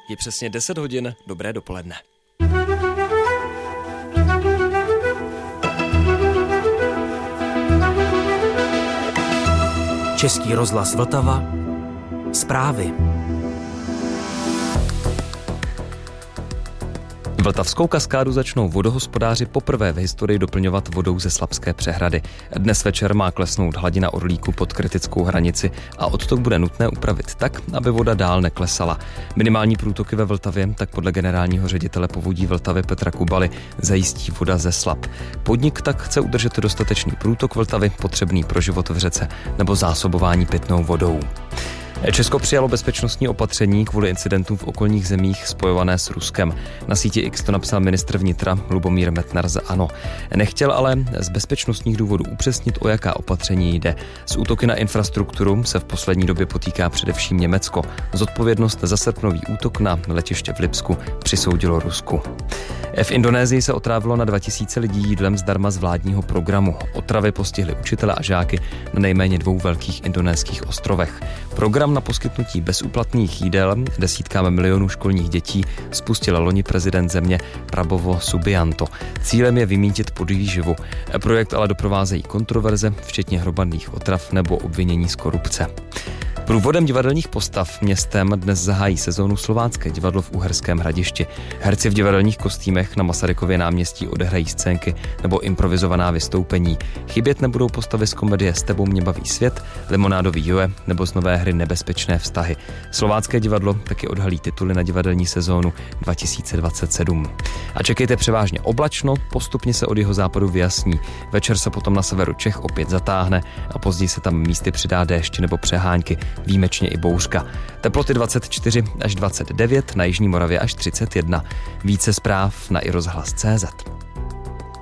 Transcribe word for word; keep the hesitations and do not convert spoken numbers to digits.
Je přesně deset hodin, dobré dopoledne. Český rozhlas Vltava. Zprávy. Vltavskou kaskádu začnou vodohospodáři poprvé v historii doplňovat vodou ze Slapské přehrady. Dnes večer má klesnout hladina Orlíku pod kritickou hranici a odtok bude nutné upravit tak, aby voda dál neklesala. Minimální průtoky ve Vltavě tak podle generálního ředitele povodí Vltavy Petra Kubaly zajistí voda ze Slap. Podnik tak chce udržet dostatečný průtok Vltavy, potřebný pro život v řece nebo zásobování pitnou vodou. Česko přijalo bezpečnostní opatření kvůli incidentům v okolních zemích spojované s Ruskem. Na síti X to napsal ministr vnitra Lubomír Metnar z ANO. Nechtěl ale z bezpečnostních důvodů upřesnit, o jaká opatření jde. S útoky na infrastrukturu se v poslední době potýká především Německo. Zodpovědnost za srpnový útok na letiště v Lipsku přisoudilo Rusku. V Indonésii se otrávilo na dva tisíce lidí jídlem zdarma z vládního programu. Otravy postihly učitele a žáky na nejméně dvou velkých indonéských ostrovech. Program na poskytnutí bezúplatných jídel desítkám milionů školních dětí spustil loni prezident země Prabowo Subianto. Cílem je vymýtit podvýživu. Projekt ale doprovázejí kontroverze, včetně hromadných otrav nebo obvinění z korupce. Průvodem divadelních postav městem dnes zahájí sezónu Slovácké divadlo v Uherském Hradišti. Herci v divadelních kostýmech na Masarykově náměstí odehrají scénky nebo improvizovaná vystoupení. Chybět nebudou postavy z komedie S tebou mě baví svět, Limonádový Joe nebo z nové hry Nebezpečné vztahy. Slovácké divadlo taky odhalí tituly na divadelní sezónu dva tisíce dvacet sedm. A čekejte převážně oblačno, postupně se od jeho západu vyjasní. Večer se potom na severu Čech opět zatáhne a později se tam místy přidá déšť nebo přehánky, výjimečně i bouřka. Teploty dvacet čtyři až dvacet devět, na jižní Moravě až třicet jedna. Více zpráv na i rozhlas tečka cé zet.